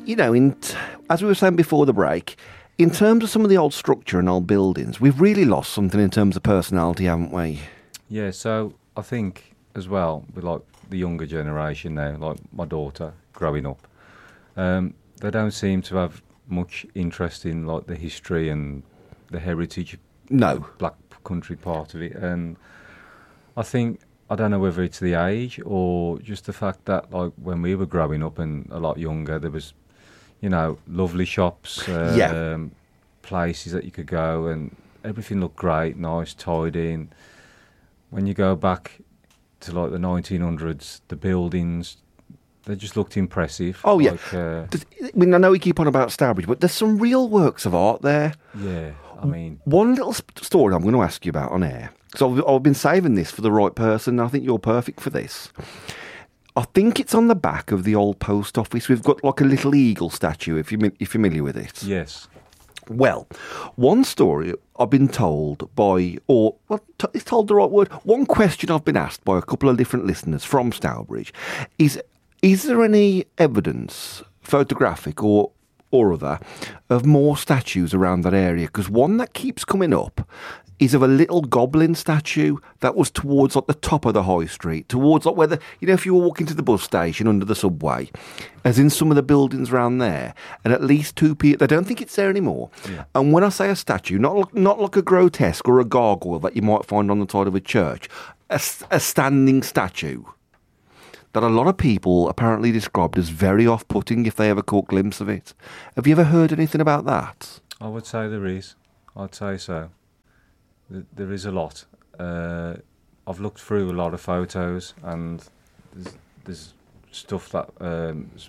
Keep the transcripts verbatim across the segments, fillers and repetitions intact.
you know, in t- as we were saying before the break, in terms of some of the old structure and old buildings, we've really lost something in terms of personality, haven't we? Yeah, so I think as well, with like the younger generation now, like my daughter growing up, um, they don't seem to have much interest in like the history and the heritage, No. Black Country part of it. And I think, I don't know whether it's the age or just the fact that like when we were growing up and a lot younger, there was, you know, lovely shops, uh, Yeah. um, places that you could go and everything looked great, nice, tidy. And when you go back to like the nineteen hundreds, the buildings, they just looked impressive. Oh, yeah. Like, uh, There's- I mean, I know we keep on about Stourbridge, but there's some real works of art there. yeah, I mean, One little sp- story I'm going to ask you about on air. So I've, I've been saving this for the right person. I think you're perfect for this. I think it's on the back of the old post office. We've got like a little eagle statue, if you're, you're familiar with it. yes. Well, one story I've been told by, or well, t- is told the right word? One question I've been asked by a couple of different listeners from Stourbridge is, is there any evidence, photographic or or other, of more statues around that area? Because one that keeps coming up is of a little goblin statue that was towards like the top of the high street, towards like where the, you know, if you were walking to the bus station under the subway, as in some of the buildings around there, and at least two people, they don't think it's there anymore. Yeah. And when I say a statue, not like, not like a grotesque or a gargoyle that you might find on the side of a church, a, s- a standing statue that a lot of people apparently described as very off-putting if they ever caught glimpse of it. Have you ever heard anything about that? I would say there is. I'd say so. Th- There is a lot. Uh, I've looked through a lot of photos, and there's, there's stuff that um, s-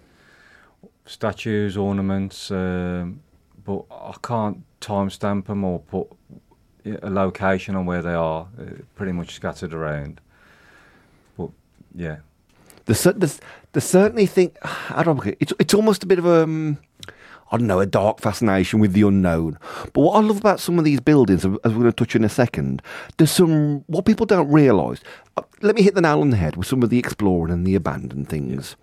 statues, ornaments, um, but I can't timestamp them or put a location on where they are. Uh, pretty much scattered around. But yeah, There's, cer- there's, there's certainly think I don't know, it's it's almost a bit of a um, I don't know, a dark fascination with the unknown. But what I love about some of these buildings, as we're going to touch in a second, there's some what people don't realise. Uh, let me hit the nail on the head with some of the exploring and the abandoned things.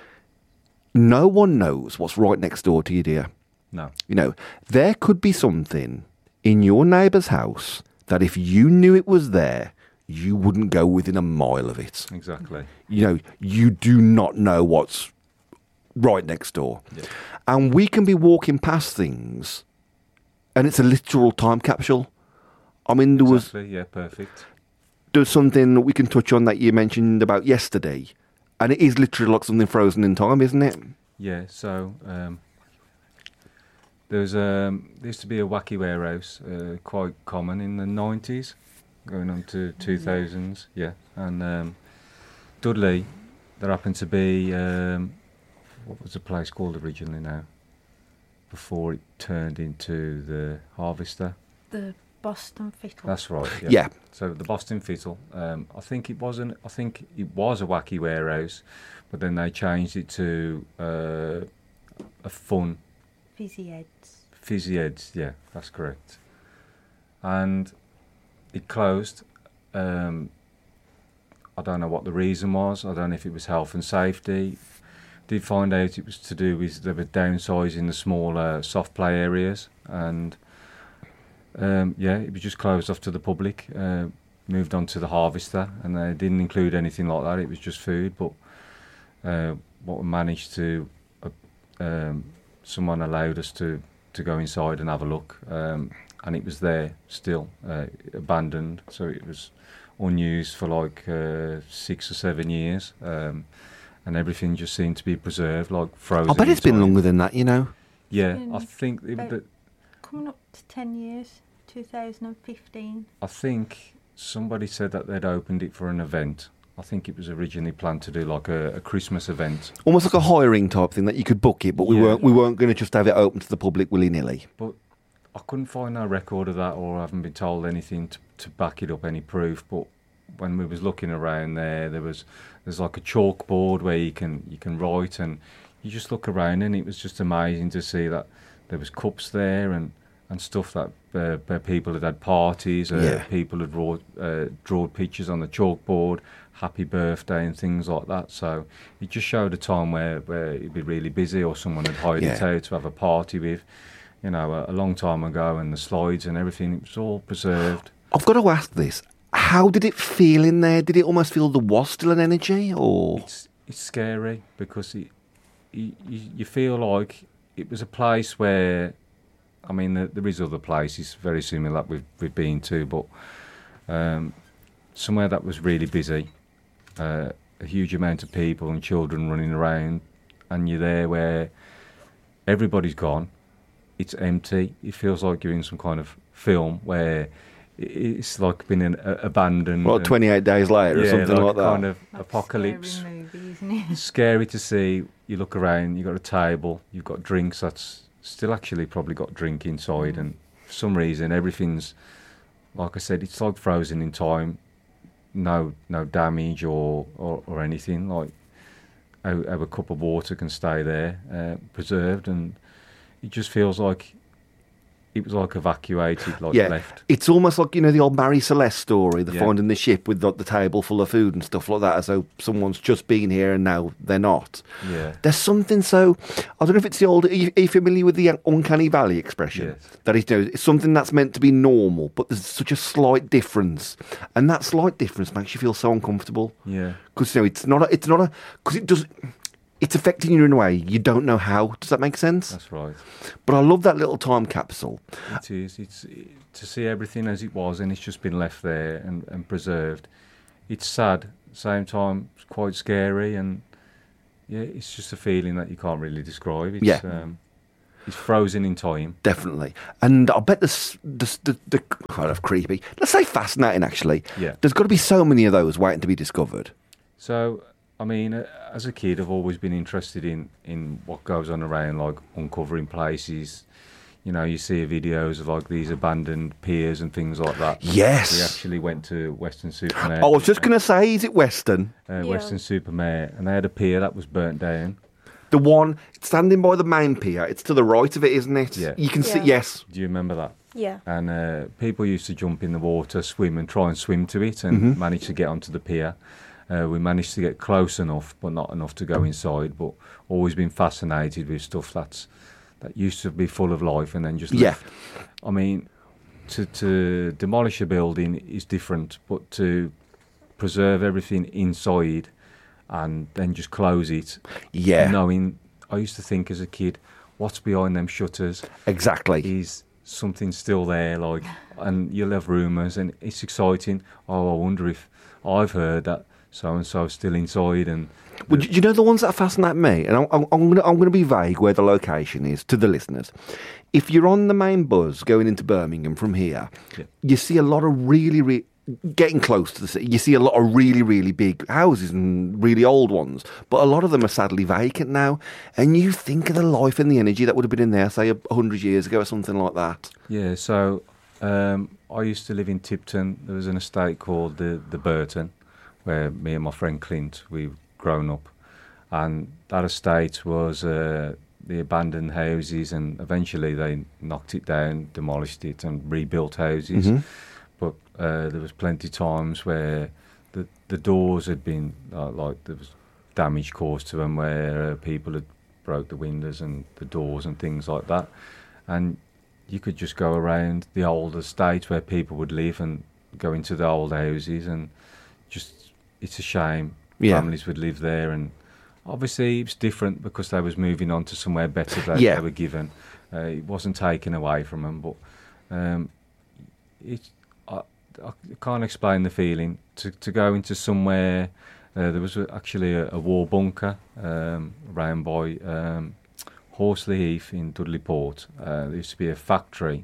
No one knows what's right next door to you, dear. no, You know, there could be something in your neighbour's house that if you knew it was there, you wouldn't go within a mile of it. exactly. You know, you do not know what's right next door. Yeah. And we can be walking past things and it's a literal time capsule. I mean, there was Exactly. Yeah, perfect. there's something that we can touch on that you mentioned about yesterday. And it is literally like something frozen in time, isn't it? Yeah, so um, there's um, there used to be a wacky warehouse, uh, quite common in the nineties, going on to two thousands. Yeah, and um, Dudley, there happened to be um, what was the place called originally now? Before it turned into the Harvester. The Boston Fiddle. That's right. Yeah. Yeah. So the Boston Fiddle. Um, I think it wasn't. I think it was a wacky warehouse, but then they changed it to uh, a fun Fizzy Heads. Fizzy Heads. Yeah, that's correct. And it closed. Um, I don't know what the reason was. I don't know if it was health and safety. Did find out it was to do with they were downsizing the smaller soft play areas, and um, yeah, it was just closed off to the public. Uh, moved on to the Harvester, and they didn't include anything like that. It was just food. But uh, what we managed to, uh, um, someone allowed us to to go inside and have a look, um, and it was there still, uh, abandoned. So it was unused for like uh, six or seven years. Um, And everything just seemed to be preserved, like frozen. I bet in it's been time. longer than that, you know. Yeah, been I think it, about- the, Coming up to ten years, two thousand fifteen. I think somebody said that they'd opened it for an event. I think it was originally planned to do like a, a Christmas event, Almost like a hiring type thing that you could book it, but we Yeah. weren't we weren't going to just have it open to the public willy nilly. but I couldn't find no record of that, or I haven't been told anything to, to back it up, any proof. But when we was looking around there, there was there's like a chalkboard where you can you can write, and you just look around, and it was just amazing to see that there was cups there and and stuff that uh, where people had had parties, uh, Yeah. people had drawn uh, drawn pictures on the chalkboard, happy birthday and things like that. So it just showed a time where, where it'd be really busy, or someone had hired it Yeah. out to have a party with, you know, a, a long time ago, and the slides and everything, it was all preserved. I've got to ask this. How did it feel in there? Did it almost feel there was still an energy, or...? It's it's scary because it, you, you feel like it was a place where, I mean, there, there is other places very similar that we've, we've been to, but um, somewhere that was really busy, uh, a huge amount of people and children running around, and you're there where everybody's gone, it's empty, it feels like you're in some kind of film where it's like been an, uh, abandoned. Well, and- twenty-eight days later or yeah, something like, a that. kind of Like a apocalypse. Scary movie, isn't it? Scary to see. You look around, you've got a table, you've got drinks that's still actually probably got drink inside, Mm. and for some reason everything's, like I said, it's like frozen in time. No no damage or, or, or anything. Like how, how a cup of water can stay there, uh, preserved, and it just feels like it was like evacuated, like Yeah. left. It's almost like, you know, the old Mary Celeste story, the Yeah. finding the ship with the, the table full of food and stuff like that, as though someone's just been here and now they're not. Yeah. There's something so... I don't know if it's the old... Are you, are you familiar with the uncanny valley expression? Yes. That is, you know, it's something that's meant to be normal, but there's such a slight difference. And that slight difference makes you feel so uncomfortable. Yeah. Because, you know, it's not a... It's not a... Because it does... It's affecting you in a way you don't know how. Does that make sense? That's right. But I love that little time capsule. It is. It's it, to see everything as it was, and it's just been left there and, and preserved. It's sad. At the same time, it's quite scary, and yeah, it's just a feeling that you can't really describe. It's, Yeah. Um, it's frozen in time. Definitely. And I bet the, s- the, s- the, the kind of creepy, let's say fascinating actually. Yeah. There's got to be so many of those waiting to be discovered. So, I mean, uh, as a kid, I've always been interested in, in what goes on around, like uncovering places. You know, you see videos of like these abandoned piers and things like that. Yes. We actually went to Western Supermare. I was just going to say, is it Western? uh, Yeah. Western Supermare, and they had a pier that was burnt down. The one standing by the main pier, it's to the right of it, isn't it? Yeah. You can see, Yeah. yes. Do you remember that? Yeah. And uh, people used to jump in the water, swim, and try and swim to it, and Mhm. manage to get onto the pier. Uh, we managed to get close enough, but not enough to go inside. But always been fascinated with stuff that's that used to be full of life and then just Yeah. left. I mean, to to demolish a building is different, but to preserve everything inside and then just close it, Yeah. knowing, I used to think as a kid, what's behind them shutters? Exactly. Is something still there, like, and you'll have rumours, and it's exciting. Oh, I wonder if I've heard that so and so's still inside, and Well, do you know the ones that fascinate me? And I'm, I'm, I'm going I'm to be vague where the location is to the listeners. If you're on the main bus going into Birmingham from here, Yeah. you see a lot of really, really, getting close to the city, you see a lot of really, really big houses and really old ones. But a lot of them are sadly vacant now. And you think of the life and the energy that would have been in there, say, a hundred years ago or something like that. yeah. So um, I used to live in Tipton. There was an estate called the the Burton, where me and my friend Clint we've grown up, and that estate was uh, the abandoned houses, and eventually they knocked it down, demolished it, and rebuilt houses. Mhm. But uh, there was plenty times where the the doors had been uh, like there was damage caused to them, where uh, people had broke the windows and the doors and things like that, and you could just go around the old estate where people would live and go into the old houses, and just it's a shame Yeah. families would live there, and obviously it's different because they was moving on to somewhere better that Yeah. they were given. Uh, it wasn't taken away from them, but um, it, I, I can't explain the feeling to to go into somewhere. Uh, there was a, actually a, a war bunker um, around by um, Horsley Heath in Dudley Port. Uh, there used to be a factory,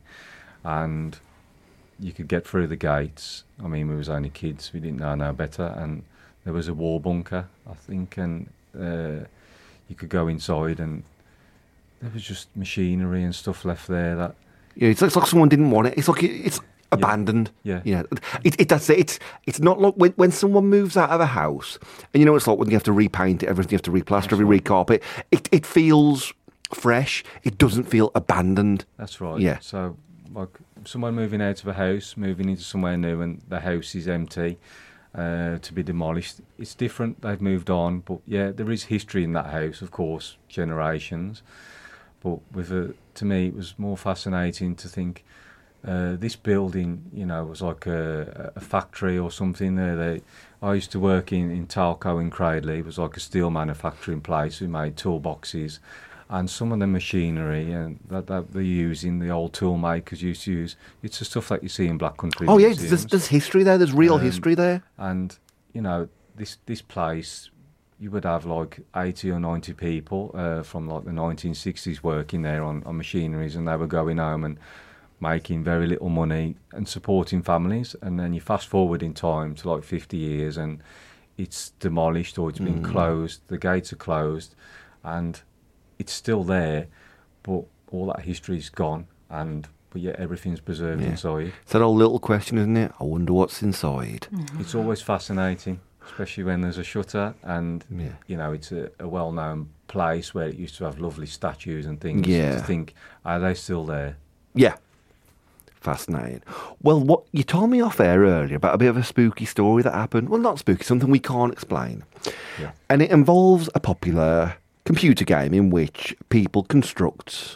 and you could get through the gates. I mean, we was only kids; we didn't know no better, and there was a war bunker, I think, and uh, you could go inside, and there was just machinery and stuff left there that, Yeah, it's, it's like someone didn't want it. It's like it- it's abandoned. yeah, You know, it, it, that's it. It's, it's not like when, when someone moves out of a house, and you know, it's like when you have to repaint it, everything, you have to replaster, That's every right. recarpet. It, it feels fresh. It doesn't feel abandoned. that's right. Yeah. So like someone moving out of a house, moving into somewhere new, and the house is empty uh, to be demolished. It's different. They've moved on, but yeah, there is history in that house, of course, generations. But with a, to me, it was more fascinating to think uh, this building, you know, was like a, a factory or something. There, they, I used to work in in Talco in Cradley. It was like a steel manufacturing place. We made toolboxes. And some of the machinery and that, that they're using, the old tool makers used to use, it's the stuff that you see in Black Country Oh, yeah, museums. there's, there's history there. There's real Um, history there. And, you know, this this place, you would have like eighty or ninety people uh, from like the nineteen sixties working there on, on machineries, and they were going home and making very little money and supporting families. And then you fast forward in time to like fifty years and it's demolished or it's been Mm. closed, the gates are closed, and it's still there, but all that history's gone, and but yet everything's preserved Yeah. inside. It's that old little question, isn't it? I wonder what's inside. It's always fascinating, especially when there's a shutter, and Yeah. you know it's a, a well-known place where it used to have lovely statues and things. Yeah. To think, are they still there? Yeah. Fascinating. Well, what you told me off air earlier about a bit of a spooky story that happened. Well, not spooky, something we can't explain. Yeah. And it involves a popular computer game in which people construct.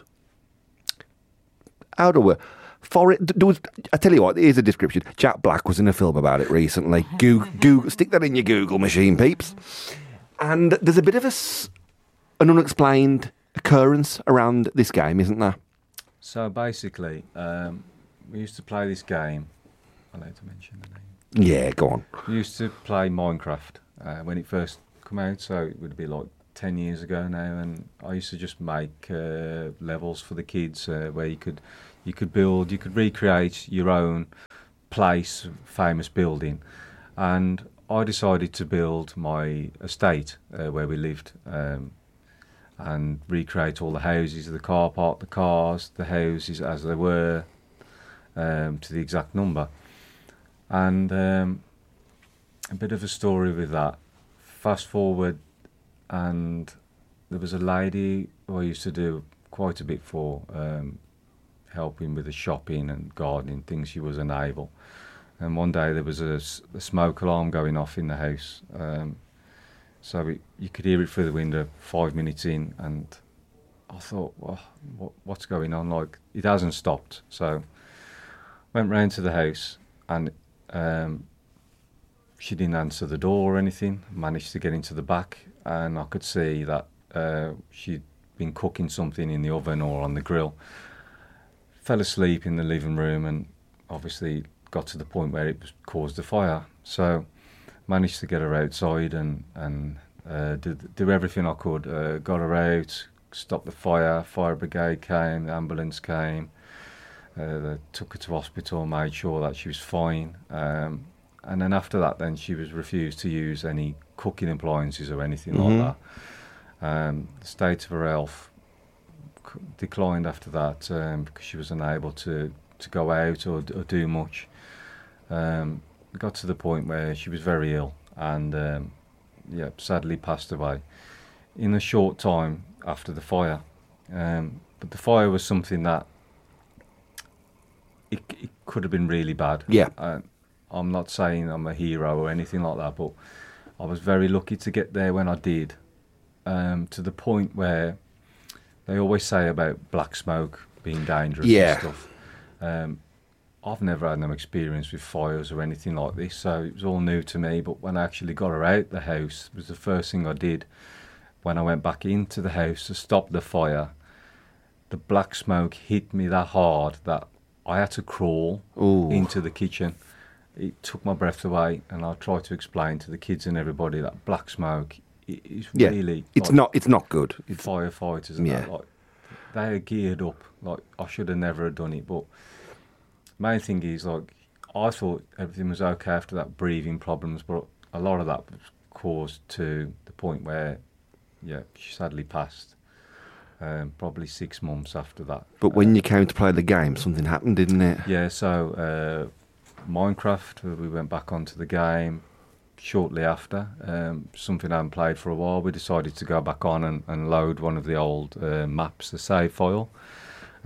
How do we? For it, there was. I tell you what. Here's a description. Jack Black was in a film about it recently. Google, Google, stick that in your Google machine, peeps. And there's a bit of a s- an unexplained occurrence around this game, isn't there? So basically, um, we used to play this game. I'd like to mention the name. Yeah, go on. We used to play Minecraft uh, when it first came out, so it would be like ten years ago now, and I used to just make uh, levels for the kids uh, where you could you could build, you could recreate your own place, famous building, and I decided to build my estate uh, where we lived, um, and recreate all the houses, the car park, the cars, the houses as they were, um, to the exact number. And um, a bit of a story with that. Fast forward, and there was a lady who I used to do quite a bit for, um, helping with the shopping and gardening, things she was unable. And one day there was a, s- a smoke alarm going off in the house. Um, so it, you could hear it through the window five minutes in, and I thought, well, what, what's going on? Like, it hasn't stopped. So went round to the house, and um, she didn't answer the door or anything. Managed to get into the back, and I could see that uh, she'd been cooking something in the oven or on the grill. Fell asleep in the living room, and obviously got to the point where it was caused a fire. So managed to get her outside and and uh, did do everything I could. Uh, got her out, stopped the fire. Fire brigade came, the ambulance came. Uh, they took her to hospital, made sure that she was fine. Um, and then after that, then she was refused to use any cooking appliances or anything Mhm. like that. Um, the state of her health c- declined after that um, because she was unable to, to go out or, or do much. Um, it got to the point where she was very ill and um, yeah, sadly passed away in a short time after the fire. Um, but the fire was something that it, it could have been really bad. Yeah. Uh, I'm not saying I'm a hero or anything like that, but I was very lucky to get there when I did, um, to the point where they always say about black smoke being dangerous Yeah. and stuff. Um, I've never had no experience with fires or anything like this, so it was all new to me. But when I actually got her out the house, it was the first thing I did. When I went back into the house to stop the fire, the black smoke hit me that hard that I had to crawl Ooh. into the kitchen. It took my breath away, and I tried to explain to the kids and everybody that black smoke i- is Yeah. really It's like, not. It's not good. It's, firefighters and Yeah. that, like they are geared up. Like I should have never have done it, but main thing is like I thought everything was okay after that, breathing problems, but a lot of that was caused to the point where, yeah, she sadly passed. Um, probably six months after that. but when you came to play the game, something happened, didn't it? Yeah, so uh, Minecraft, uh, we went back onto the game shortly after. Um, something I hadn't played for a while. We decided to go back on and, and load one of the old uh, maps, the save file.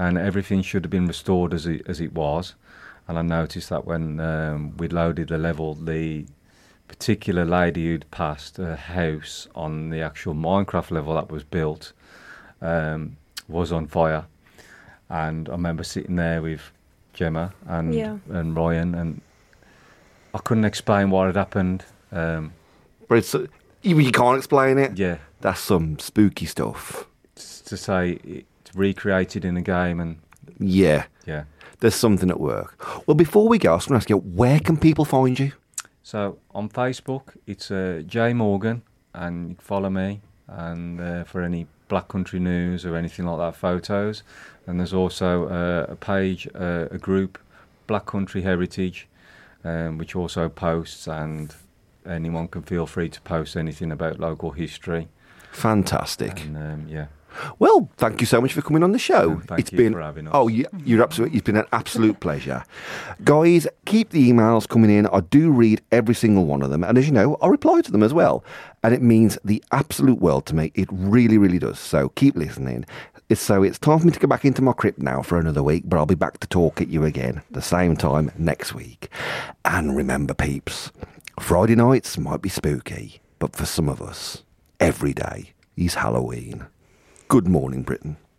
and everything should have been restored as it, as it was. And I noticed that when um, we loaded the level, the particular lady who'd passed a house on the actual Minecraft level that was built um, was on fire. And I remember sitting there with Gemma and Yeah. and Ryan, and I couldn't explain what had happened. Um, But it's, uh, you, you can't explain it. yeah, That's some spooky stuff. s- to say it's recreated in a game, and Yeah, yeah. there's something at work. Well, before we go, I was going to ask you, where can people find you? So on Facebook, it's uh, Jay Morgan, and you can follow me, and uh, for any Black Country news or anything like that, photos. And there's also uh, a page, uh, a group, Black Country Heritage, um, which also posts, and anyone can feel free to post anything about local history. Fantastic. And um, yeah, Well, thank you so much for coming on the show. And thank It's you been for having us. oh, you, you're absolutely. It's been an absolute pleasure, guys. Keep the emails coming in. I do read every single one of them, and as you know, I reply to them as well, and it means the absolute world to me. It really, really does. So keep listening. It's, so it's time for me to go back into my crypt now for another week, but I'll be back to talk at you again the same time next week. And remember, peeps, Friday nights might be spooky, but for some of us, every day is Halloween. Good morning, Britain.